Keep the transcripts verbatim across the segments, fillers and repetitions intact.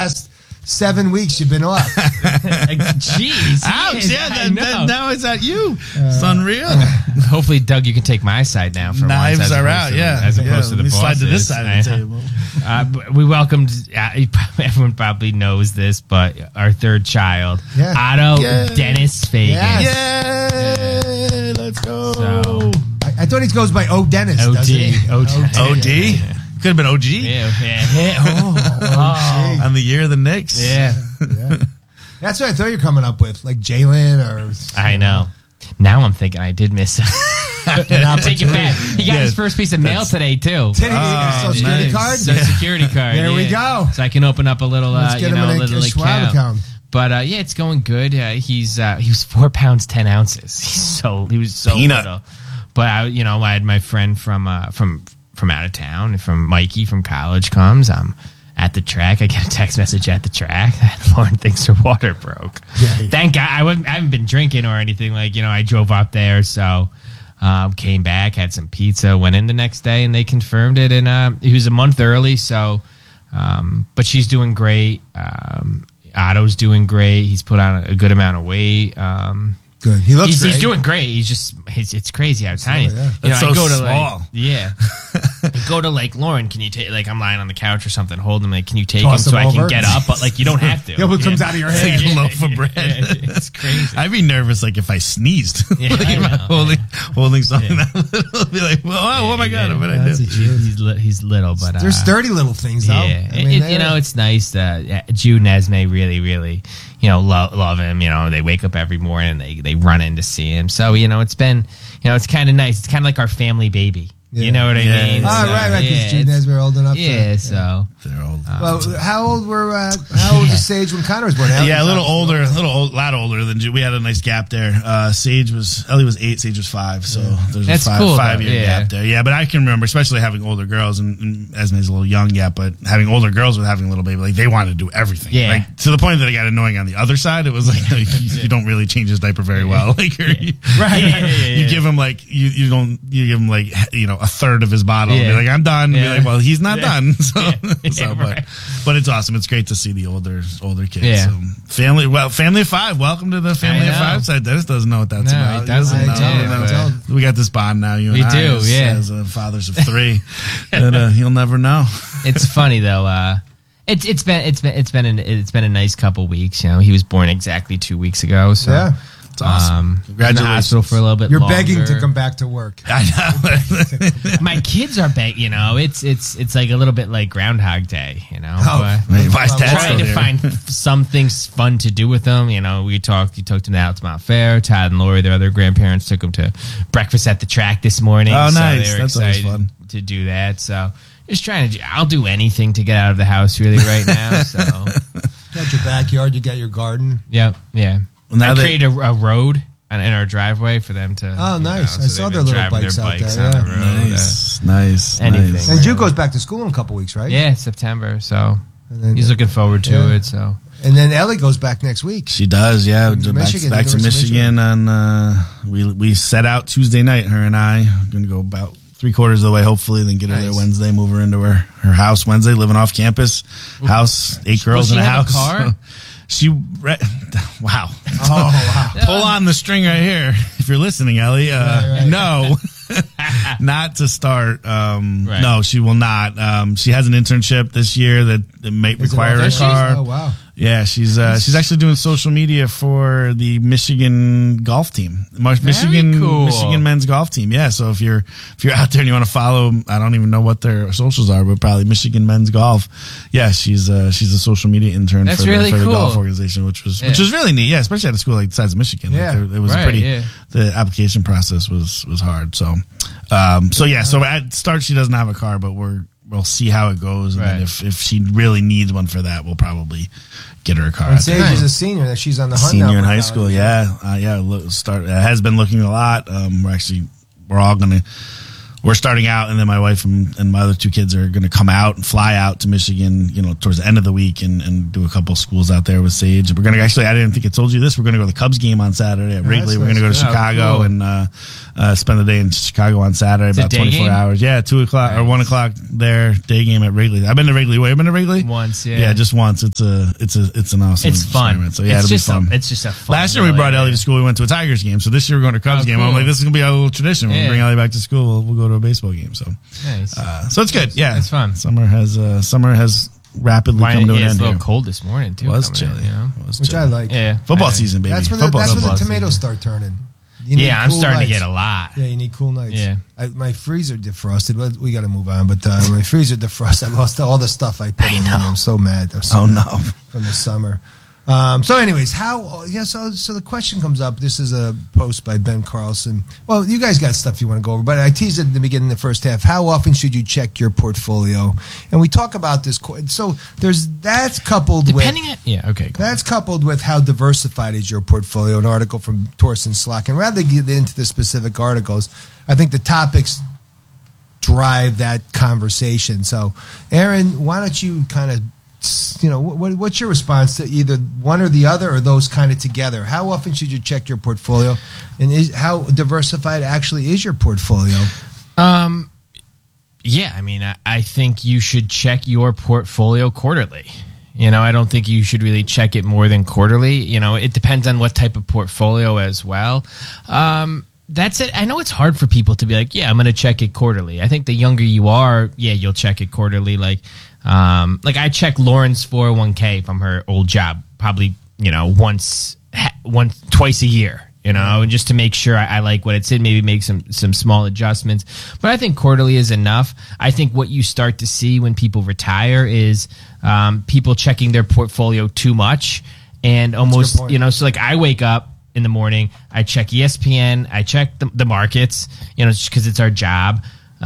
last seven weeks you've been off. Jeez. Ouch, yeah, that, that, now it's at you. Uh, it's unreal. Hopefully, Doug, you can take my side now for Knives once. Knives are out, to, yeah. As opposed yeah, to the bosses. Slide to this side of the table. Uh, we welcomed, uh, everyone probably knows this, but our third child, yeah. Otto yeah. Dennis Fagan. Yes. Yay! Let's go. So, I, I thought he goes by O. Dennis. O D. O D. O D? Could have been O G. Yeah. yeah. Oh, oh. On the year of the Knicks. Yeah. yeah. That's what I thought you were coming up with, like Jalen or. I know. Now I'm thinking I did miss it. Take it back. He got yeah, his first piece of mail today too. Did he? Oh, Social security nice. card? Social yeah. security card. There yeah. we go. So I can open up a little, uh, you know, a little a account. account. But uh, yeah, it's going good. Uh, he's uh, he was four pounds ten ounces. He's so he was so Peanut. little. But I, you know, I had my friend from uh, from from out of town, from Mikey from college comes. I'm at the track. I get a text message at the track. Lauren thinks her water broke. Yeah, yeah. Thank God I, wasn't, I haven't been drinking or anything. Like, you know, I drove up there, so um, came back, had some pizza, went in the next day, and they confirmed it. And uh, he was a month early, so. Um, but she's doing great. Um, Otto's doing great. He's put on a good amount of weight. Um, Good. He looks he's, great. he's doing great. He's just, it's, it's crazy how tiny. Yeah. You know, so I go to small. like, yeah. I go to like, Lauren, can you take, like, I'm lying on the couch or something, hold him, like, can you take Toss him so him I can over. get up? But like, you don't have to. Yeah, what you comes know? out of your It's hand? like a loaf of bread. It's crazy. I'd be nervous, like, if I sneezed. Yeah, like, I if know, I'm holding, holding something Yeah. that little. Be like, well, oh, oh my God, Yeah, what yeah, I that's do? a Jew. He's, li- he's little, but. They're uh, sturdy little things, though. Yeah, I it, mean, it, you know, it's nice. Uh, Jude and Esme really, really, you know, love love him. You know, they wake up every morning and they, they run in to see him. So, you know, it's been, you know, it's kind of nice. It's kind of like our family baby. Yeah. You know what I Yeah. mean? Oh, So, right, right, because yeah, Jude and it's- Esme are old enough. Yeah, to, so. They're old. Well, how old were uh, how old was Sage when Connor was born? Ellie Yeah, a was little obviously older, a little old, lot older than Jude. We had a nice gap there. Uh, Sage was Ellie was eight, Sage was five, so there's That's a five, cool, five though, year yeah. gap there. Yeah, but I can remember, especially having older girls, and, and Esme's a little young yet, but having older girls with having a little baby, like they wanted to do everything. Yeah. Like to the point that it got annoying on the other side. It was like, like you, you don't really change his diaper very well. Like you're, you, Right, yeah, yeah, yeah, you yeah. give him like you, you don't you give him like you know a third of his bottle. And Yeah. be like, I'm done. And Yeah. Be like, well, he's not Yeah. done. So, Yeah. so Yeah, but right. but it's awesome. It's great to see the older older kids. Yeah. So family, well, family of five. Welcome to the family I of know. five side. Dennis doesn't know what that's No, about. he doesn't He know, know. yeah, We got this bond now. You and We I, do, as, yeah. as uh, fathers of three, that uh, you'll never know. It's funny though. Uh, it's it's been it's been it's been an, it's been a nice couple weeks. You know, he was born exactly two weeks ago. So Yeah. It's awesome. Um, Congratulations. in the hospital for a little bit. You're longer. begging to come back to work. I know. My kids are beg. You know, it's it's it's like a little bit like Groundhog Day. You know, Oh, but Wait, why is Well, Dad trying still to here? find some things fun to do with them. You know, we talked. You took them out to Mount Fair. Todd and Lori, their other grandparents, took them to breakfast at the track this morning. Oh, so nice. They were That's always excited fun. to do that. So just trying to. do- I'll do anything to get out of the house really right now. So You got your backyard, you got your garden. yeah, yeah. Well, now I that- created a, a road in in our driveway for them to. Oh, you nice. know, I so saw they've their been little driving bikes their out bikes there, on yeah. the road. Nice, nice, Anything. nice. And Jude goes back to school in a couple weeks, right? Yeah, September. So And then, he's looking forward to Yeah. it. So and then Ellie goes back next week. She does, yeah. To Back, Michigan, back to University of Michigan, and uh, we we set out Tuesday night. Her and I are going to go about three quarters of the way, hopefully, then get her there Nice. Wednesday. Move her into her, her house Wednesday, living off campus, house, eight girls she in a have a house. car? She, re- wow. Oh, wow. Pull on the string right here. If you're listening, Ellie, uh, Right, right. no, not to start. Um, Right. No, she will not. Um, she has an internship this year that, that might Is it require all a does she? car. Oh, wow. Yeah, she's uh, she's actually doing social media for the Michigan golf team, Mar- Michigan cool. Michigan men's golf team. Yeah, so if you're if you're out there and you want to follow, I don't even know what their socials are, but probably Michigan men's golf. Yeah, she's uh, she's a social media intern That's for, really the, for the cool. golf organization, which was which Yeah. was really neat. Yeah, especially at a school like the size of Michigan. Yeah. Like, there- it was Right, a pretty. yeah. The application process was was hard. So, um, so yeah. So at start, she doesn't have a car, but we're we'll see how it goes, and then Right. if if she really needs one for that, we'll probably get her a car. And at the Sage is a senior. That she's on the hunt senior now in for high college. school. Yeah, uh, yeah. Look, start it has been looking a lot. Um, we're actually we're all gonna we're starting out, and then my wife and, and my other two kids are going to come out and fly out to Michigan, you know, towards the end of the week and, and do a couple schools out there with Sage. We're going to actually, I didn't think I told you this, we're going to go to the Cubs game on Saturday at Oh, Wrigley. that's We're going to go to nice. Oh, Chicago cool. and uh, uh, spend the day in Chicago on Saturday, It's a about day twenty-four game? hours. Yeah, two o'clock or Nice. one o'clock there, day game at Wrigley. I've been to Wrigley. Wait, I've been to Wrigley Once, yeah. Yeah, just once. It's a, it's a, it's an awesome. It's fun. experiment. So yeah, it's it'll just be fun. A, it's just a fun. Last year we little brought area. Ellie to school. We went to a Tigers game. So this year we're going to Cubs Oh, game. I'm cool. like, this is gonna be our little tradition. When we Yeah. bring Ellie back to school, we'll, we'll go to a baseball game. So, Nice. uh, so it's good. Yeah, It's fun. Summer has uh, summer has rapidly Why, come to yeah, an it's end. a little Here. cold this morning too. It was coming in, chilly. you know? It was Which chilly. I like. Yeah. Football I- season, baby. That's when the, Football that's when the season. tomatoes start turning. You need Yeah, I'm cool starting nights. to get a lot. Yeah, you need cool nights. Yeah. I, my freezer defrosted. But we got to move on. But uh, my freezer defrosted. I lost all the stuff I put in. There. I'm so mad. I'm so Oh mad no. From the summer. Um, so, anyways, how? Yeah. So, so the question comes up. This is a post by Ben Carlson. Well, you guys got stuff you want to go over, but I teased it at the beginning of the first half. How often should you check your portfolio? And we talk about this. co- So there's that's coupled Depending with. on yeah, okay. Cool. That's coupled with how diversified is your portfolio. An article from Torsten Slack. And rather than get into the specific articles, I think the topics drive that conversation. So, Aaron, why don't you kind of, you know, what, what's your response to either one or the other, or those kind of together? How often should you check your portfolio, and is, how diversified actually is your portfolio? Um, yeah, I mean, I, I think you should check your portfolio quarterly. You know, I don't think you should really check it more than quarterly. You know, it depends on what type of portfolio as well. Um, that's it. I know it's hard for people to be like, yeah, I'm going to check it quarterly. I think the younger you are, yeah, you'll check it quarterly. Like, um, like I check Lauren's four oh one k from her old job, probably, you know, once, once, twice a year. You know, and just to make sure I, I like what it's in, maybe make some some small adjustments. But I think quarterly is enough. I think what you start to see when people retire is um, people checking their portfolio too much and almost, point. you know, so like I wake up in the morning, I check E S P N, I check the, the markets, you know, just because it's our job.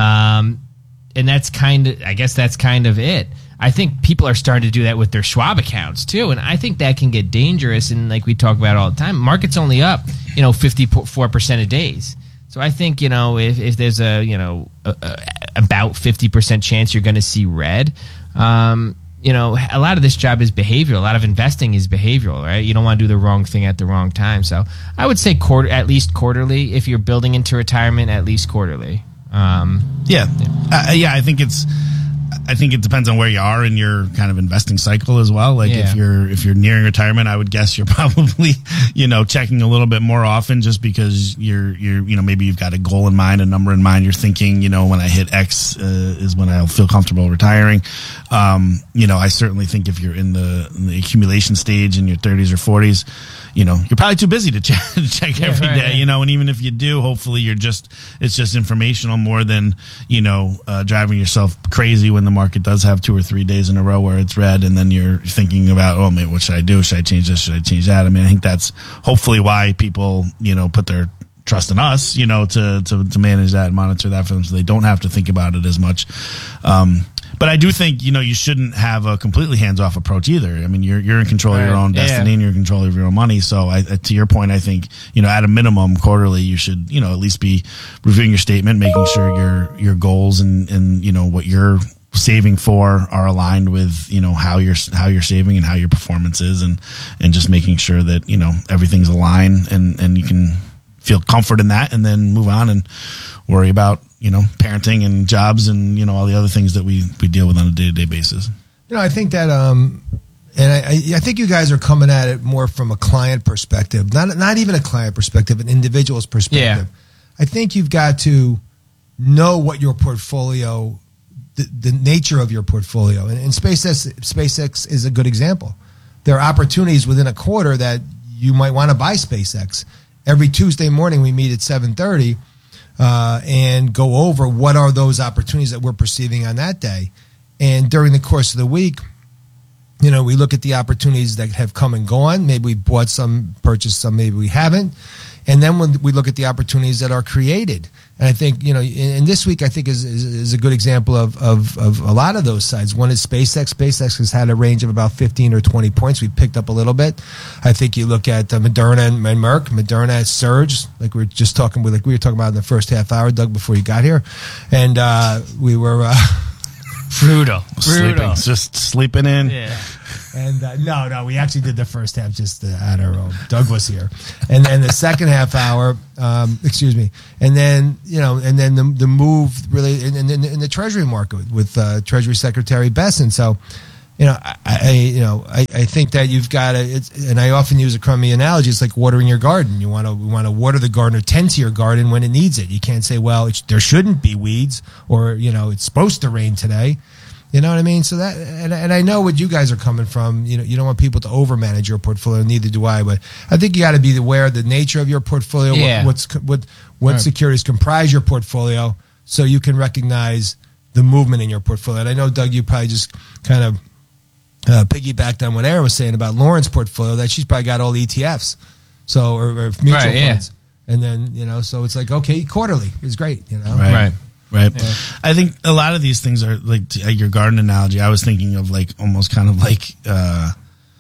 Um, and that's kind of, I guess that's kind of it. I think people are starting to do that with their Schwab accounts too, and I think that can get dangerous. And like we talk about all the time, market's only up, you know, fifty-four percent of days. So I think, you know, if, if there's a, you know, a, a, about fifty percent chance you're going to see red, um, you know, a lot of this job is behavioral. A lot of investing is behavioral, right? You don't want to do the wrong thing at the wrong time. So I would say quarter, at least quarterly. If you're building into retirement, at least quarterly. Um, Yeah, uh, yeah. I think it's. I think it depends on where you are in your kind of investing cycle as well. Like Yeah. if you're if you're nearing retirement, I would guess you're probably you know checking a little bit more often, just because you're you're you know maybe you've got a goal in mind, a number in mind. You're thinking, you know, when I hit X uh, is when I'll feel comfortable retiring. Um, you know, I certainly think if you're in the, in the accumulation stage in your thirties or forties, you know, you're probably too busy to check, to check Yeah, every right, day. right. You know, and even if you do, hopefully you're just it's just informational more than you know uh, driving yourself crazy when the market does have two or three days in a row where it's red, and then you're thinking about, oh man, what should I do? Should I change this? Should I change that? I mean, I think that's hopefully why people you know put their trust in us, you know, to to to manage that and monitor that for them, so they don't have to think about it as much. Um, But I do think, you know, you shouldn't have a completely hands-off approach either. I mean, you're you're in control of your Right. own destiny Yeah. and you're in control of your own money. So I, to your point, I think, you know, at a minimum, quarterly, you should, you know, at least be reviewing your statement, making sure your your goals and, and you know, what you're saving for are aligned with, you know, how you're how you're saving and how your performance is, and and just making sure that, you know, everything's aligned and and you can feel comfort in that, and then move on and worry about, you know, parenting and jobs and, you know, all the other things that we, we deal with on a day-to-day basis. You know, I think that, um, and I, I I think you guys are coming at it more from a client perspective, not not even a client perspective, an individual's perspective. Yeah. I think you've got to know what your portfolio, the, the nature of your portfolio, and, and SpaceX SpaceX is a good example. There are opportunities within a quarter that you might want to buy SpaceX. Every Tuesday morning we meet at seven thirty. Uh, and go over what are those opportunities that we're perceiving on that day. And during the course of the week, you know, we look at the opportunities that have come and gone. Maybe we bought some, purchased some, maybe we haven't. And then when we look at the opportunities that are created, and I think, you know, and this week I think is, is, is a good example of, of, of a lot of those sides. One is SpaceX. SpaceX has had a range of about fifteen or twenty points. We picked up a little bit. I think you look at uh, Moderna and, and Merck. Moderna has surged, like we were just talking with, like we were talking about in the first half hour, Doug, before you got here. And uh, we were... Uh, Brutal. Sleeping, Brutal. just sleeping in. Yeah. And uh, no, no, we actually did the first half just uh, at our own. Doug was here, and then the second half hour, um, excuse me, and then you know, and then the the move really in, in, in the Treasury market with uh, Treasury Secretary Bessent. So, you know, I, I you know, I, I think that you've got to, it's, and I often use a crummy analogy. It's like watering your garden. You want to want to water the garden or tend to your garden when it needs it. You can't say, well, it's, there shouldn't be weeds, or you know, it's supposed to rain today. You know what I mean? So that, and, and I know what you guys are coming from. You know, you don't want people to overmanage your portfolio. Neither do I. But I think you got to be aware of the nature of your portfolio. Yeah. What, what's what what Right. securities comprise your portfolio, so you can recognize the movement in your portfolio. And I know, Doug, you probably just kind of uh, piggybacked on what Aaron was saying about Lauren's portfolio. That she's probably got all E T Fs, so or, or mutual Right, yeah. funds. And then you know, so it's like okay, quarterly is great. You know, Right. Right. Right. Yeah. I think a lot of these things are like to, uh, your garden analogy. I was thinking of like almost kind of like uh,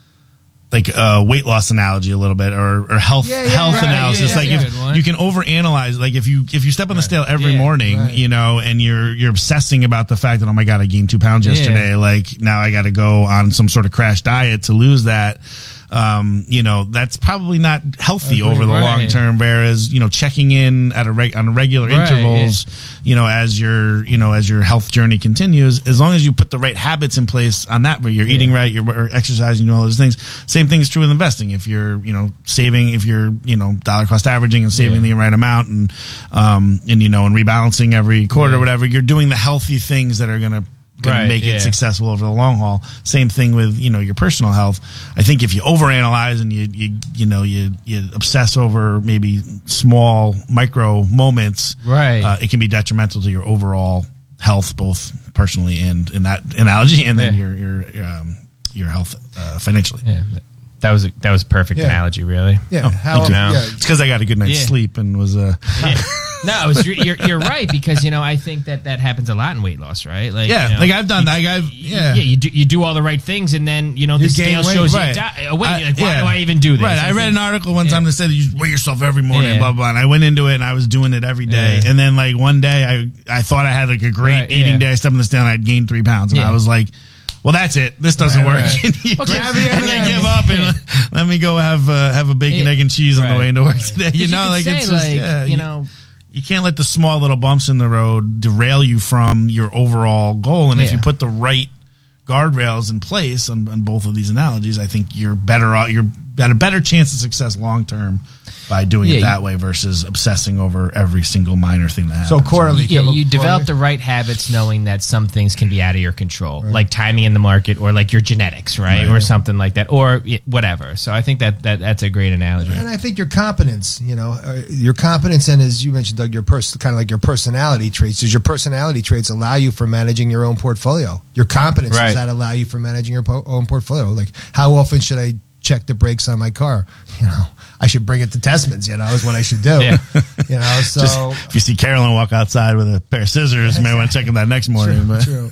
like a weight loss analogy a little bit, or, or health Yeah, yeah, health right, analysis. yeah, like yeah. if Good one. you can overanalyze, like if you if you step on the scale every Yeah, morning, right. you know, and you're you're obsessing about the fact that oh my god, I gained two pounds Yeah. yesterday. Like now I got to go on some sort of crash diet to lose that. Um, you know, that's probably not healthy over the Right. long term. Whereas, you know, checking in at a reg- on regular Right, intervals, you know, as your, you know, as your health journey continues, as long as you put the right habits in place on that, where you're eating right, you're or exercising, you know, all those things. Same thing is true with investing. If you're, you know, saving, if you're, you know, dollar cost averaging and saving Yeah. the right amount and, um, and, you know, and rebalancing every quarter or whatever, you're doing the healthy things that are going to, going Right, to make yeah. it successful over the long haul. Same thing with, you know, your personal health. I think if you overanalyze and you, you, you know, you, you obsess over maybe small micro moments, Right. uh, it can be detrimental to your overall health, both personally and in that analogy, and then Yeah. your, your, um, your health, uh, financially. Yeah. That was a, that was a perfect Yeah. analogy, really. yeah. Oh, How, thank you. yeah, It's because I got a good night's Yeah. sleep and was, uh, Yeah. No, it was, you're you're right, because you know I think that that happens a lot in weight loss, right? Like yeah, you know, like I've done that. Like I've, yeah. yeah, you do you do all the right things, and then you know the You gain scale weight, shows right. you die. Oh, wait, I- like, why yeah. do I even do this? Right. I read think- an article one yeah. time that said you weigh yourself every morning, Yeah. blah, blah, blah. And I went into it and I was doing it every day. Yeah. And then like one day I, I thought I had like a great Right, eating yeah. day. I stepped on the scale and I'd gained three pounds. And Yeah. I was like, well, that's it. This doesn't Right, work. right. And you Okay. grab Grab it and the then M&Ms. give up and let me go have uh, have a bacon, Yeah. egg, and cheese on the Right. way into work today. You You know, could like say, it's just, like, yeah, you know, you can't let the small little bumps in the road derail you from your overall goal. And if Yeah. you put the right guardrails in place on, on both of these analogies, I think you're better out. You're got a better chance of success long term by doing Yeah, it that you- way versus obsessing over every single minor thing that happens. So quarterly, yeah, Kim, you develop quarterly? the right habits, knowing that some things can be out of your control, like timing in the market, or like your genetics, right, or something like that, or y- whatever. So I think that, that that's a great analogy. And I think your competence, you know, uh, your competence, and as you mentioned, Doug, your pers- kind of like your personality traits. Does your personality traits allow you for managing your own portfolio? Your competence Right. does that allow you for managing your po- own portfolio? Like, how often should I check the brakes on my car? You know, I should bring it to Testman's. You know, is what I should do. Yeah. You know, so. Just, if you see Carolyn walk outside with a pair of scissors, you may want to check them that next morning. but True.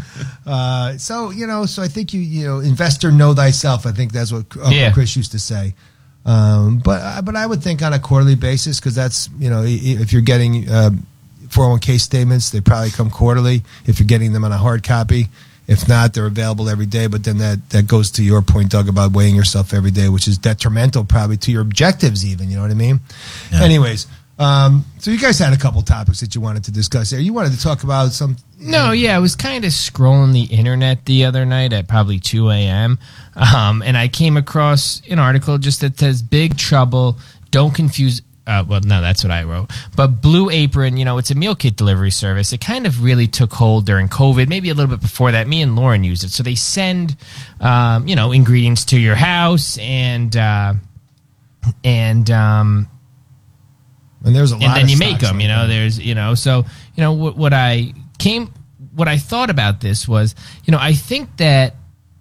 uh, so you know, so I think you you know, investor know thyself. I think that's what Uncle Yeah. Chris used to say. Um, but uh, but I would think on a quarterly basis, because that's you know, i- if you're getting uh, four oh one k statements, they probably come quarterly. If you're getting them on a hard copy. If not, they're available every day. But then that, that goes to your point, Doug, about weighing yourself every day, which is detrimental probably to your objectives even. You know what I mean? Yeah. Anyways, um, so you guys had a couple topics that you wanted to discuss there. You wanted to talk about some... No, yeah, I was kind of scrolling the internet the other night at probably two a.m. Um, and I came across an article just that says big trouble, don't confuse... Uh, well, no, that's what I wrote. But Blue Apron, you know, it's a meal kit delivery service. It kind of really took hold during COVID, maybe a little bit before that. Me and Lauren used it. So they send, um, you know, ingredients to your house and... Uh, and um, And there's a lot and then of you make stocks them, like you know, that. there's, you know, so, you know, what, what I came, what I thought about this was, you know, I think that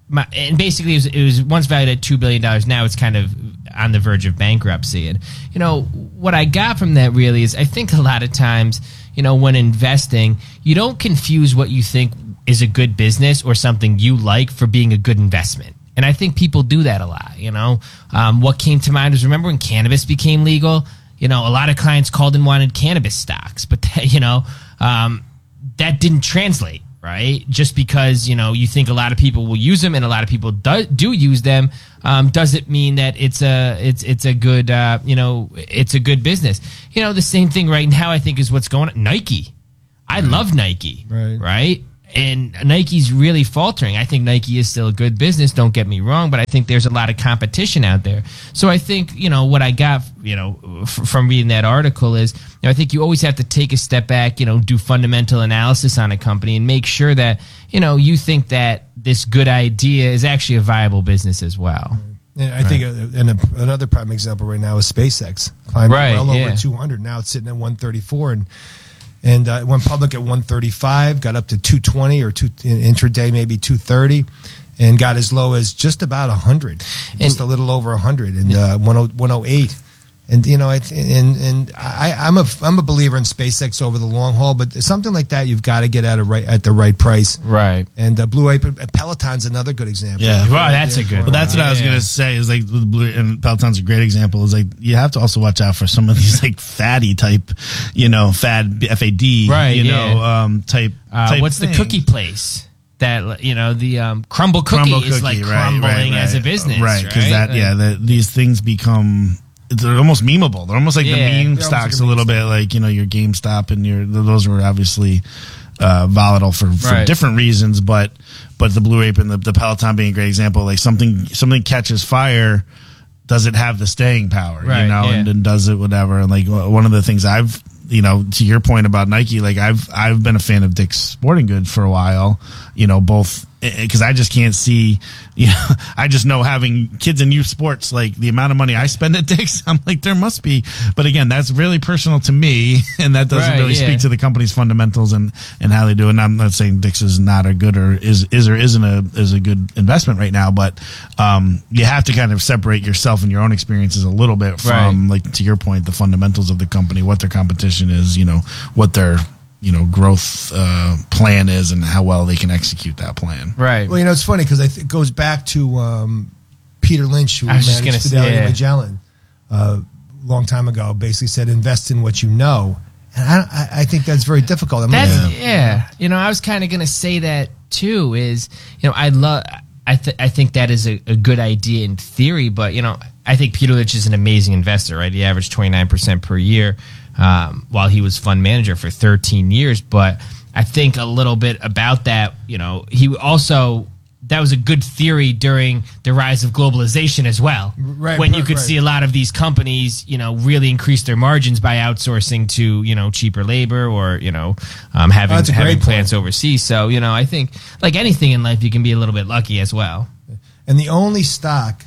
my, and basically it was, it was once valued at two billion dollars. Now it's kind of on the verge of bankruptcy. And, you know, what I got from that really is I think a lot of times, you know, when investing, you don't confuse what you think is a good business or something you like for being a good investment. And I think people do that a lot, you know. Um, what came to mind was, remember when cannabis became legal? You know, a lot of clients called and wanted cannabis stocks, but, that, you know, um, that didn't translate, right? Just because, you know, you think a lot of people will use them and a lot of people do, do use them, um, doesn't mean that it's a, it's, it's a good, uh, you know, it's a good business. You know, the same thing right now, I think, is what's going on. Nike. I right. love Nike, right? right? And Nike's really faltering. I think Nike is still a good business, don't get me wrong, but I think there's a lot of competition out there. So I think, you know, what I got, you know, f- from reading that article is, you know, I think you always have to take a step back, you know, do fundamental analysis on a company and make sure that, you know, you think that this good idea is actually a viable business as well. And I right. think uh, and a, another prime example right now is SpaceX. Climbing right, well yeah. over two hundred. Now it's sitting at one thirty-four, and And uh, it went public at one thirty-five, got up to two twenty or two intraday, maybe two thirty, and got as low as just about one hundred, just and, a little over one hundred, and uh, one oh eight. And you know, I, and and I, I'm a I'm a believer in SpaceX over the long haul, but something like that you've got to get at a right at the right price, right? And uh, Blue Apron, Peloton's another good example. Yeah, wow, that's a good. But that's what yeah. I was gonna say is like with Blue and Peloton's a great example. Is like you have to also watch out for some of these like fatty type, you know, fad F A D, right? You yeah. know, um, type. Uh, type what's thing. the cookie place? That, you know, the um, crumble cookie Crumble is cookie, like right, crumbling right, right. as a business, right? Because right? that, like, yeah, the, these things become. They're almost memeable. They're almost like Yeah. the meme They're stocks like a a little bit, like you know your GameStop and your those were obviously uh, volatile for, for Right. different reasons, but but the Blue Apron, the, the Peloton being a great example. Like something something catches fire, does it have the staying power? Right, you know, yeah. and, and does it whatever? And like one of the things I've you know to your point about Nike, like I've I've been a fan of Dick's Sporting Goods for a while. You know, both. Because I just can't see, you know, I just know having kids in youth sports, like the amount of money I spend at Dick's, I'm like, there must be. But again, that's really personal to me, and that doesn't Right, really yeah. speak to the company's fundamentals and, and how they do it. And I'm not saying Dick's is not a good or is is or isn't a is a good investment right now, but um, you have to kind of separate yourself and your own experiences a little bit from, Right. like to your point, the fundamentals of the company, what their competition is, you know, what their you know growth uh, plan is, and how well they can execute that plan. right. Well, you know, it's funny because th- it goes back to um, Peter Lynch, who I was just managed gonna say, Fidelity yeah. Magellan a uh, long time ago, basically said, invest in what you know. And I, I, I think that's very difficult. I mean, That's yeah. yeah. You know, I was kind of going to say that too. Is you know, I love. I th- I think that is a, a good idea in theory, but you know, I think Peter Lynch is an amazing investor. Right, he averaged twenty nine percent per year um, while he was fund manager for thirteen years. But I think a little bit about that. You know, he also. That was a good theory during the rise of globalization as well. Right, when you right, could right. see a lot of these companies, you know, really increase their margins by outsourcing to, you know, cheaper labor or, you know, um, having, That's a great having point. plants overseas. So, you know, I think like anything in life, you can be a little bit lucky as well. And the only stock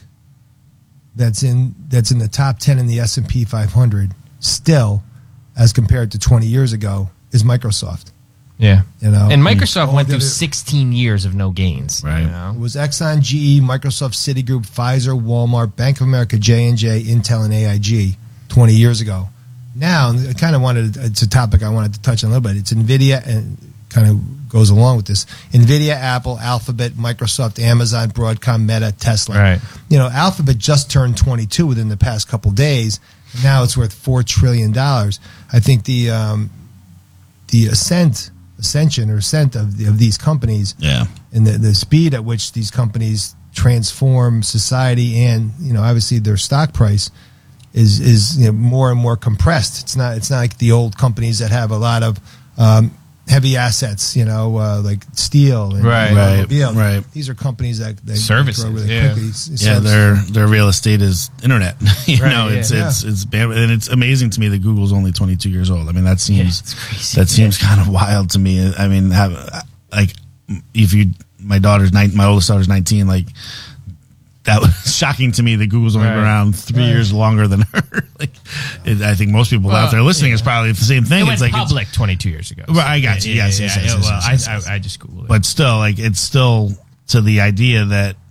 that's in that's in the top ten in the S and P five hundred still, as compared to twenty years ago, is Microsoft. Yeah. You know, And Microsoft all went the through other- sixteen years of no gains. Right. You It know? was Exxon, G E, Microsoft, Citigroup, Pfizer, Walmart, Bank of America, J and J, Intel, and A I G twenty years ago. Now, and I kind of wanted, it's a topic I wanted to touch on a little bit. It's NVIDIA, and kind of goes along with this. NVIDIA, Apple, Alphabet, Microsoft, Amazon, Broadcom, Meta, Tesla. Right. You know, Alphabet just turned twenty-two within the past couple days. Now it's worth four trillion dollars. I think the um, the ascent, ascension or ascent of, the, of these companies Yeah. and the, the speed at which these companies transform society and, you know, obviously their stock price is is you know, more and more compressed. It's not it's not like the old companies that have a lot of um, heavy assets, you know, uh, like steel and Right. and Right. automobile. Right. These are companies that they Services, grow really yeah. quickly. Yeah, Services. their their real estate is internet. you Right, know, yeah. it's Yeah. it's it's bad, and it's amazing to me that Google's only twenty-two years old. I mean, that seems it's crazy. that seems kind of wild to me. I mean, have like if you my daughter's nine, my oldest daughter's nineteen, like. That was shocking to me that Google's only been Right. around three Right. years longer than her. like, it, I think most people Well, out there listening yeah. is probably the same thing. It went it's like it's- public twenty-two years ago. Right, I got you. Yes, yes, yes, yes, well, yes, yes, I, yes. I, I just Googled it. but still, like it's still to the idea that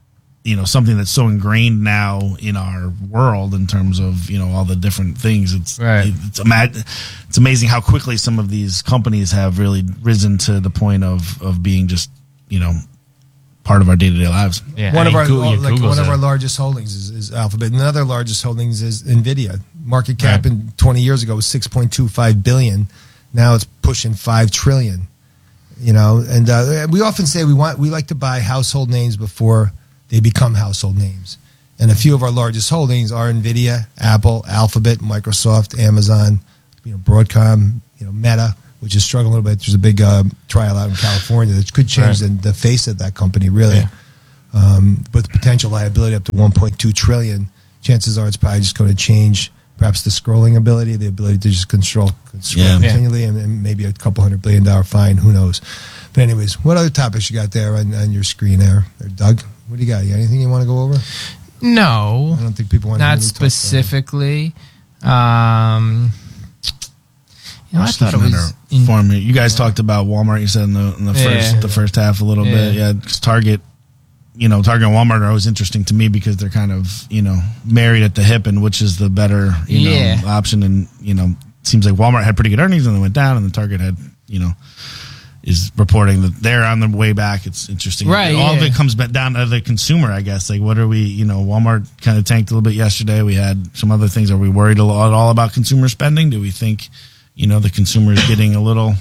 you know, something that's so ingrained now in our world in terms of, you know, all the different things. It's Right. it's, ama- it's amazing how quickly some of these companies have really risen to the point of, of being just, you know, part of our day-to-day lives. Yeah, one I of mean, our Google- yeah, like Google's one of a- our largest holdings is, is Alphabet. Another largest holdings is Nvidia. Market cap Right. in twenty years ago was six point two five billion. Now it's pushing five trillion. You know, and uh, we often say we want we like to buy household names before they become household names. And a few of our largest holdings are Nvidia, Apple, Alphabet, Microsoft, Amazon, you know, Broadcom, you know, Meta, which is struggling a little bit. There's a big uh, trial out in California that could change Right. the, the face of that company, really. Yeah. Um, with potential liability up to one point two trillion, chances are it's probably just going to change perhaps the scrolling ability, the ability to just control, scroll Yeah. continually, and, and maybe a couple hundred billion dollar fine. Who knows? But anyways, what other topics you got there on, on your screen there, there, Doug? What do you got? You got anything you want to go over? No, I don't think people want to not really talk about it. specifically. Um, you know, I thought it was. in- Inform me. You guys talked about Walmart. You said in the in the first Yeah. the first half a little Yeah. bit. Yeah, 'cause Target. You know, Target and Walmart are always interesting to me because they're kind of, you know, married at the hip, and which is the better, you Yeah. know, option. And you know, it seems like Walmart had pretty good earnings and then went down, and the Target had, you know, is reporting that they're on the way back. It's interesting. Right, All of yeah. it comes back down to the consumer, I guess. Like, what are we, you know, Walmart kind of tanked a little bit yesterday. We had some other things. Are we worried a lot at all about consumer spending? Do we think, you know, the consumer is getting a little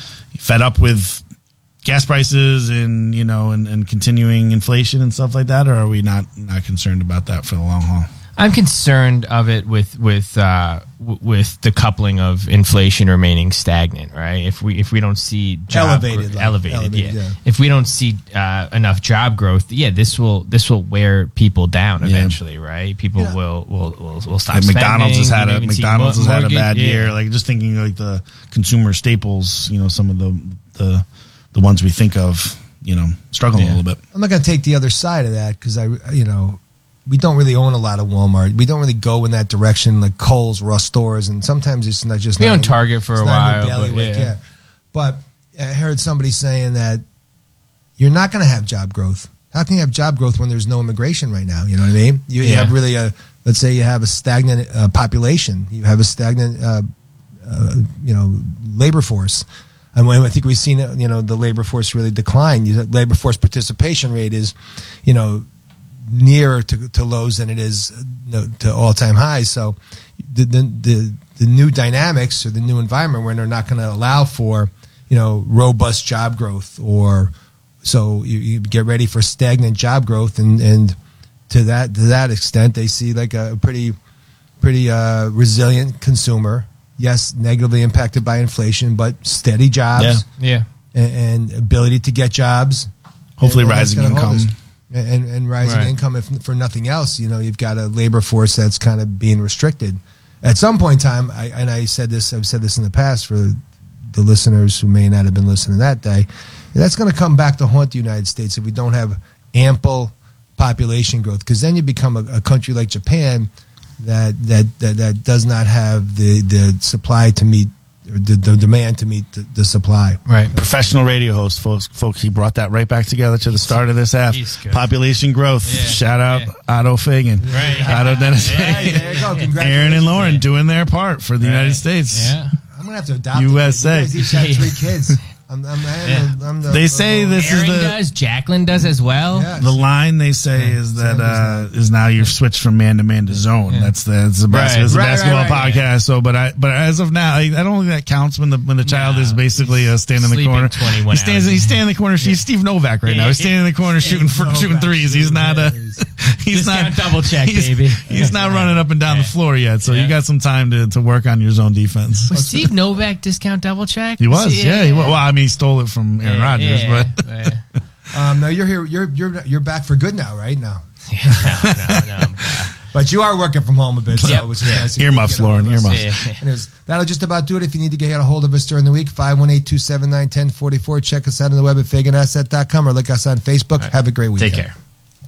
fed up with gas prices and, you know, and, and continuing inflation and stuff like that? Or are we not, not concerned about that for the long haul? I'm concerned of it with with uh, w- with the coupling of inflation remaining stagnant, right? If we if we don't see job Elevated, gro- like, elevated, elevated, yeah. yeah. If we don't see uh, enough job growth, yeah, this will this will wear people down Yeah. eventually, right? People Yeah. will, will will will stop. Like McDonald's has had spending. a You even see McDonald's has mo- had a mortgage- bad yeah. year. Like, just thinking like the consumer staples, you know, some of the the the ones we think of, you know, struggling Yeah. a little bit. I'm not going to take the other side of that because I, you know, we don't really own a lot of Walmart. We don't really go in that direction like Kohl's, Ross stores, and sometimes it's not just We not own in- Target for it's a not in the while, but bailiwick, yeah. But I heard somebody saying that you're not going to have job growth. How can you have job growth when there's no immigration right now? You know what I mean? You, you Yeah. have really a, let's say you have a stagnant uh, population. You have a stagnant, uh, uh, you know, labor force. And when I think we've seen, you know, the labor force really decline. You, labor force participation rate is, you know, nearer to, to lows than it is you know, to all time highs. So the, the the the new dynamics or the new environment where they're not going to allow for you know robust job growth, or so you, you get ready for stagnant job growth, and and to that to that extent they see like a pretty pretty uh, resilient consumer. Yes, negatively impacted by inflation, but steady jobs Yeah. and, and ability to get jobs. Hopefully And- and that's rising gonna hold income. us. And, and rising Right. income, if for nothing else, you know, you've got a labor force that's kind of being restricted. At some point in time, I, and I said this, I've said this in the past for the listeners who may not have been listening that day, that's going to come back to haunt the United States if we don't have ample population growth, because then you become a, a country like Japan that, that that that does not have the, the supply to meet, or the, the demand to meet the, the supply. Right. Professional radio host, folks, folks. He brought that right back together to the start of this half. He's good. Population growth. Yeah. Shout out Yeah. Otto Fagan. Right. Otto Dennis. There you go. Congratulations. Aaron and Lauren doing their part for the Right. United States. Yeah. I'm gonna have to adopt U S A. You guys each have three kids. I'm, I'm, I'm, Yeah. the, I'm the, They say this is Aaron the does. Jacqueline does as well. Yeah. the line they say is that uh, is now you've switched from man to man to zone. Yeah. That's the, that's the, bas- Right. it's a Right, basketball right, right, podcast. So, but I but as of now, I, I don't think that counts when the when the child No, is basically uh, standing in the sleeping corner. twenty-one He stands. hours. He's standing in the corner. He's Steve Novak right Yeah. now. He's standing in the corner shooting for, Novak, shooting threes. He's not a. He's Discount not double check, he's, baby. He's not running up and down the Yeah. floor yet. So Yeah. you got some time to, to work on your zone defense. Was Steve Novak discount double check? He was, See, yeah. He was. Well, I mean, he stole it from Aaron Yeah, Rodgers, yeah, but yeah. Um, no, you're here. You're you're you're back for good now, right now. no, no, no. But you are working from home a bit, so Yep. which is Yeah. nice. Earmuffs, You can get a hold Lauren, of us. earmuffs. Yeah. Anyways, that'll just about do it. If you need to get a hold of us during the week, five one eight, two seven nine, one zero four four. Check us out on the web at fagan asset dot com or like us on Facebook. Have a great weekend. Take care.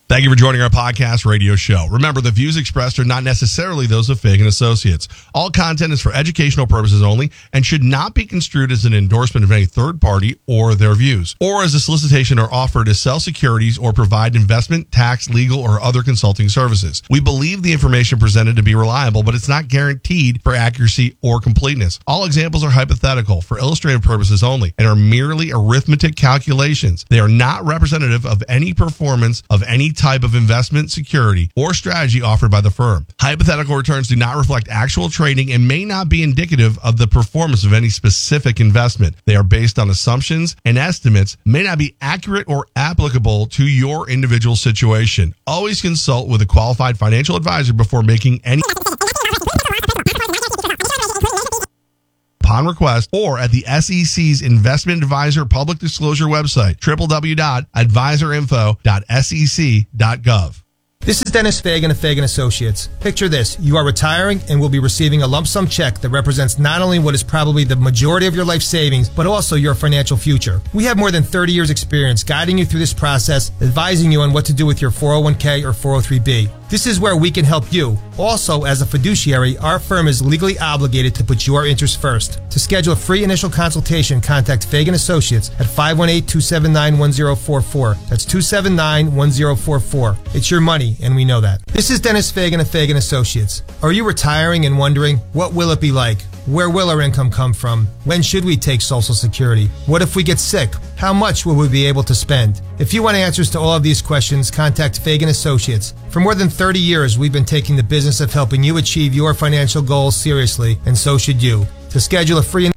Thank you for joining our podcast radio show. Remember, the views expressed are not necessarily those of Fagan Associates. All content is for educational purposes only and should not be construed as an endorsement of any third party or their views, or as a solicitation or offer to sell securities or provide investment, tax, legal, or other consulting services. We believe the information presented to be reliable, but it's not guaranteed for accuracy or completeness. All examples are hypothetical for illustrative purposes only and are merely arithmetic calculations. They are not representative of any performance of any type of investment, security, or strategy offered by the firm. Hypothetical returns do not reflect actual trading and may not be indicative of the performance of any specific investment. They are based on assumptions and estimates, may not be accurate or applicable to your individual situation. Always consult with a qualified financial advisor before making any upon request or at the S E C's Investment Advisor Public Disclosure website, w w w dot advisor info dot s e c dot gov. This is Dennis Fagan of Fagan Associates. Picture this. You are retiring and will be receiving a lump sum check that represents not only what is probably the majority of your life savings, but also your financial future. We have more than thirty years experience guiding you through this process, advising you on what to do with your four oh one k or four oh three b. This is where we can help you. Also, as a fiduciary, our firm is legally obligated to put your interests first. To schedule a free initial consultation, contact Fagan Associates at five one eight, two seven nine, one zero four four. That's two seven nine, one zero four four. It's your money, and we know that. This is Dennis Fagan of Fagan Associates. Are you retiring and wondering, what will it be like? Where will our income come from? When should we take Social Security? What if we get sick? How much will we be able to spend? If you want answers to all of these questions, contact Fagan Associates. For more than thirty years, we've been taking the business of helping you achieve your financial goals seriously, and so should you. To schedule a free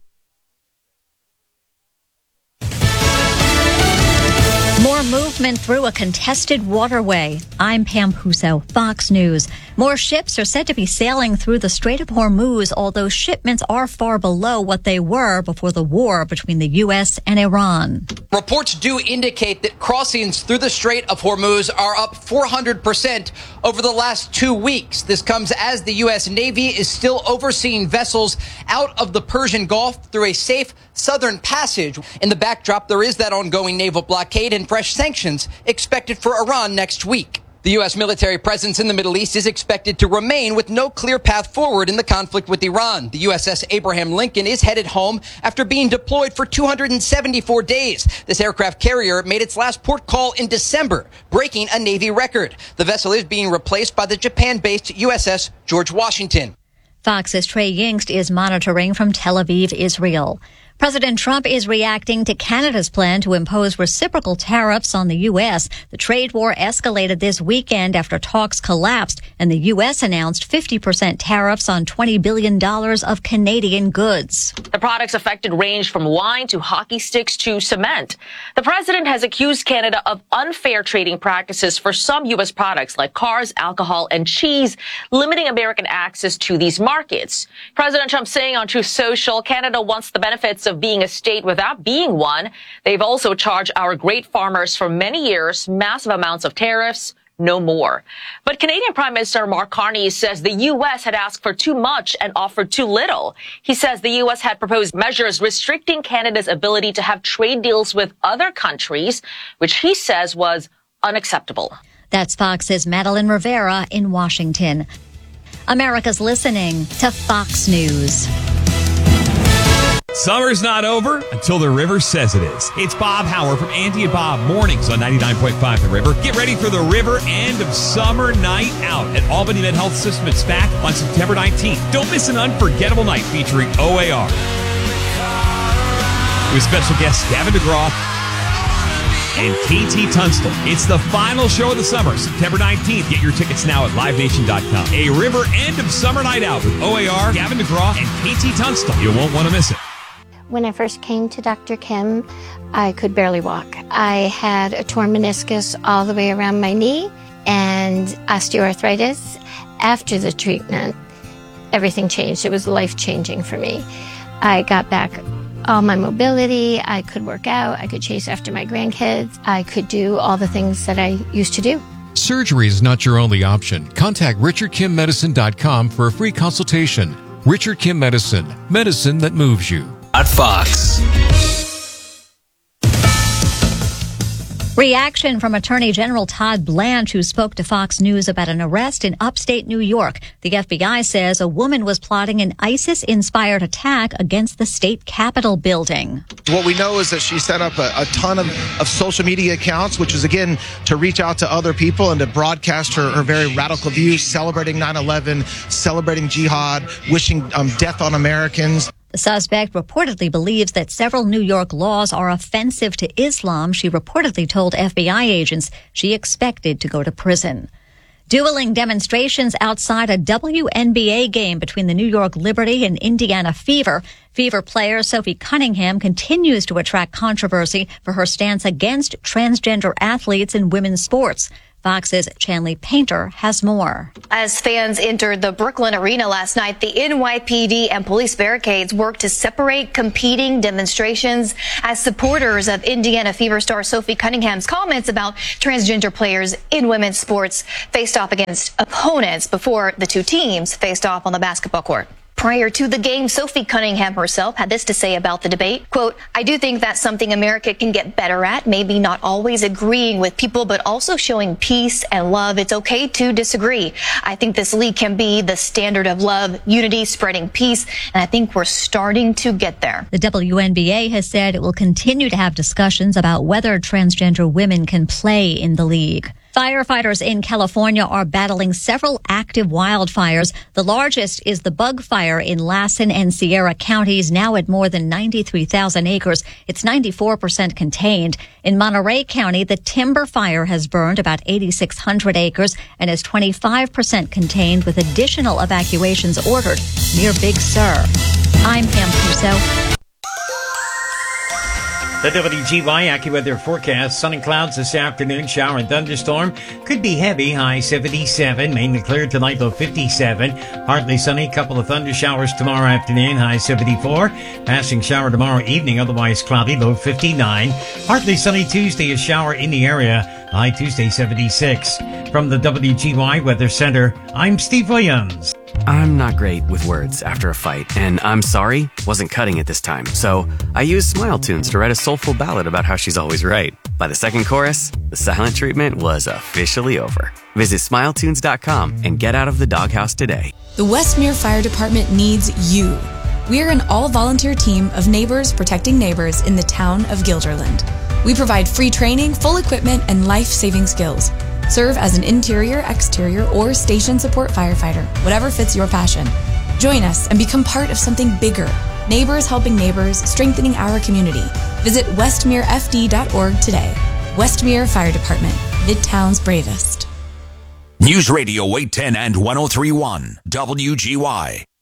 More movement through a contested waterway. I'm Pam Puso, Fox News. More ships are said to be sailing through the Strait of Hormuz, although shipments are far below what they were before the war between the U S and Iran. Reports do indicate that crossings through the Strait of Hormuz are up four hundred percent over the last two weeks. This comes as the U S Navy is still overseeing vessels out of the Persian Gulf through a safe southern passage. In the backdrop, there is that ongoing naval blockade and fresh sanctions expected for Iran next week. The U S military presence in the Middle East is expected to remain with no clear path forward in the conflict with Iran. The U S S Abraham Lincoln is headed home after being deployed for two hundred seventy-four days. This aircraft carrier made its last port call in December, breaking a Navy record. The vessel is being replaced by the Japan-based U S S George Washington. Fox's Trey Yingst is monitoring from Tel Aviv, Israel. President Trump is reacting to Canada's plan to impose reciprocal tariffs on the U S. The trade war escalated this weekend after talks collapsed and the U S announced fifty percent tariffs on twenty billion dollars of Canadian goods. The products affected range from wine to hockey sticks to cement. The president has accused Canada of unfair trading practices for some U S products like cars, alcohol, and cheese, limiting American access to these markets. President Trump saying on Truth Social, Canada wants the benefits of being a state without being one. They've also charged our great farmers for many years massive amounts of tariffs. No more. But Canadian Prime Minister Mark Carney says the U S had asked for too much and offered too little. He says the U S had proposed measures restricting Canada's ability to have trade deals with other countries, which he says was unacceptable. That's Fox's Madeline Rivera in Washington. America's listening to Fox News. Summer's not over until the River says it is. It's Bob Howard from Andy and Bob Mornings on ninety-nine point five The River. Get ready for the River End of Summer Night Out at Albany Med Health System at SPAC on September nineteenth. Don't miss an unforgettable night featuring O A R. With special guests Gavin DeGraw and K T Tunstall. It's the final show of the summer, September nineteenth. Get your tickets now at live nation dot com. A River End of Summer Night Out with O A R, Gavin DeGraw, and K T Tunstall. You won't want to miss it. When I first came to Doctor Kim, I could barely walk. I had a torn meniscus all the way around my knee and osteoarthritis. After the treatment, everything changed. It was life-changing for me. I got back all my mobility. I could work out. I could chase after my grandkids. I could do all the things that I used to do. Surgery is not your only option. Contact richard kim medicine dot com for a free consultation. Richard Kim Medicine. Medicine that moves you. At Fox. Reaction from Attorney General Todd Blanche, who spoke to Fox News about an arrest in upstate New York. The F B I says a woman was plotting an ISIS-inspired attack against the state Capitol building. What we know is that she set up a, a ton of, of social media accounts, which is, again, to reach out to other people and to broadcast her, her very radical views, celebrating nine eleven, celebrating jihad, wishing um, death on Americans. The suspect reportedly believes that several New York laws are offensive to Islam. She reportedly told F B I agents she expected to go to prison. Dueling demonstrations outside a W N B A game between the New York Liberty and Indiana Fever. Fever player Sophie Cunningham continues to attract controversy for her stance against transgender athletes in women's sports. Fox's Chanley Painter has more. As fans entered the Brooklyn Arena last night, the N Y P D and police barricades worked to separate competing demonstrations as supporters of Indiana Fever star Sophie Cunningham's comments about transgender players in women's sports faced off against opponents before the two teams faced off on the basketball court. Prior to the game, Sophie Cunningham herself had this to say about the debate. Quote, I do think that's something America can get better at, maybe not always agreeing with people, but also showing peace and love. It's okay to disagree. I think this league can be the standard of love, unity, spreading peace, and I think we're starting to get there. The W N B A has said it will continue to have discussions about whether transgender women can play in the league. Firefighters in California are battling several active wildfires. The largest is the bug fire in Lassen and Sierra counties, now at more than ninety-three thousand acres. It's ninety-four percent contained. In Monterey County, the timber fire has burned about eighty-six hundred acres and is twenty-five percent contained, with additional evacuations ordered near Big Sur. I'm Pam Puso. The W G Y AccuWeather forecast. Sun and clouds this afternoon. Shower and thunderstorm. Could be heavy. High seventy-seven. Mainly clear tonight, low fifty-seven. Partly sunny. Couple of thunder showers tomorrow afternoon. High seventy-four. Passing shower tomorrow evening. Otherwise cloudy. Low fifty-nine. Partly sunny Tuesday. A shower in the area. High Tuesday seventy-six. From the W G Y Weather Center, I'm Steve Williams. I'm not great with words after a fight, and I'm sorry wasn't cutting it this time. So I used Smile Tunes to write a soulful ballad about how she's always right. By the second chorus, the silent treatment was officially over. Visit smile tunes dot com and get out of the doghouse today. The Westmere Fire Department needs you. We're an all-volunteer team of neighbors protecting neighbors in the town of Guilderland. We provide free training, full equipment, and life-saving skills. Serve as an interior, exterior, or station support firefighter, whatever fits your passion. Join us and become part of something bigger. Neighbors helping neighbors, strengthening our community. Visit westmere f d dot org today. Westmere Fire Department, Midtown's bravest. News Radio eight ten and one oh three point one, W G Y.